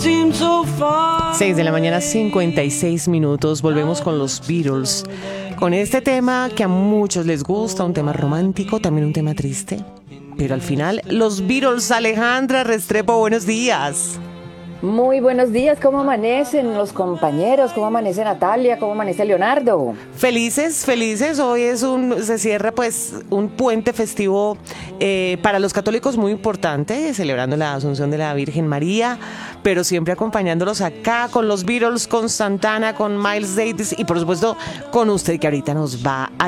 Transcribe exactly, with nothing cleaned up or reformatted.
seis de la mañana, cincuenta y seis minutos. Volvemos con los Beatles. Con este tema que a muchos les gusta, un tema romántico, también un tema triste. Pero al final, los Beatles. Alejandra Restrepo, buenos días. Muy buenos días, ¿cómo amanecen los compañeros? ¿Cómo amanece Natalia? ¿Cómo amanece Leonardo? Felices, felices. Hoy es un, se cierra pues un puente festivo eh, para los católicos muy importante, celebrando la Asunción de la Virgen María, pero siempre acompañándolos acá con los Beatles, con Santana, con Miles Davis y por supuesto con usted que ahorita nos va a